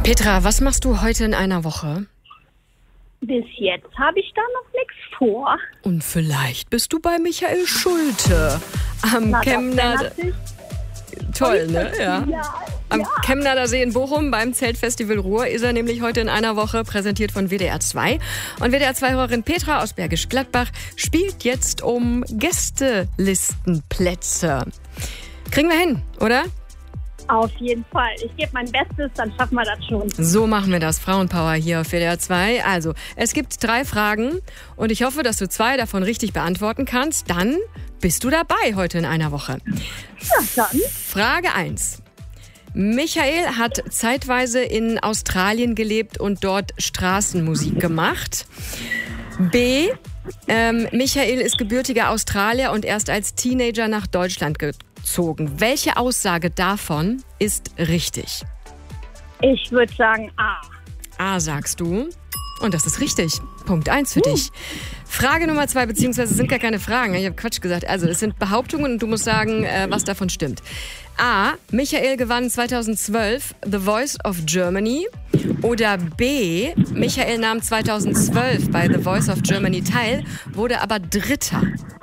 Petra, was machst du heute in einer Woche? Bis jetzt habe ich da noch nichts vor. Und vielleicht bist du bei Michael Schulte am Chemnader. Toll, ne? Ja. Am Chemnader See in Bochum beim Zeltfestival Ruhr ist er nämlich heute in einer Woche, präsentiert von WDR 2. Und WDR 2-Hörerin Petra aus Bergisch Gladbach spielt jetzt um Gästelistenplätze. Kriegen wir hin, oder? Auf jeden Fall. Ich gebe mein Bestes, dann schaffen wir das schon. So machen wir das. Frauenpower hier auf WDR 2. Also, es gibt 3 Fragen und ich hoffe, dass du 2 davon richtig beantworten kannst. Dann bist du dabei heute in einer Woche. Ja, dann. Frage 1. Michael hat zeitweise in Australien gelebt und dort Straßenmusik gemacht. B. Michael ist gebürtiger Australier und erst als Teenager nach Deutschland gezogen. Welche Aussage davon ist richtig? Ich würde sagen A. A sagst du. Und das ist richtig. Punkt 1 für dich. Frage Nummer 2, beziehungsweise sind gar keine Fragen. Ich habe Quatsch gesagt. Also es sind Behauptungen und du musst sagen, was davon stimmt. A. Michael gewann 2012 The Voice of Germany. Oder B. Michael nahm 2012 bei The Voice of Germany teil, wurde aber Dritter.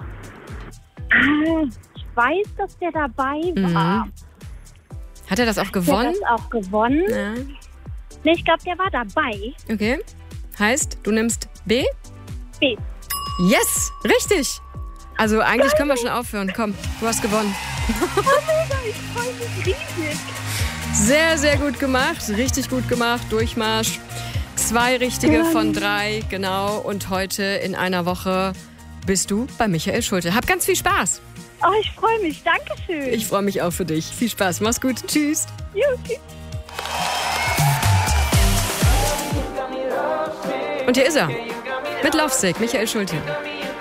Ich weiß, dass der dabei war. Hat er das auch gewonnen? Hat er das auch gewonnen? Ja. Nee, ich glaube, der war dabei. Okay. Heißt, du nimmst B? B. Yes! Richtig! Also eigentlich können wir schon aufhören. Komm, du hast gewonnen. Oh mega, ich freue mich riesig. Sehr, sehr gut gemacht. Richtig gut gemacht. Durchmarsch. 2 richtige von 3, genau. Und heute in einer Woche bist du bei Michael Schulte. Hab ganz viel Spaß. Oh, ich freue mich. Dankeschön. Ich freue mich auch für dich. Viel Spaß. Mach's gut. Tschüss. Jo, tschüss. Und hier ist er. Mit Lovesick, Michael Schulte.